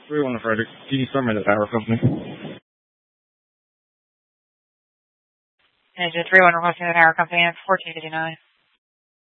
3-1 Frederick. Can you summon the power company? Engine 3-1 requesting the power company at 1459.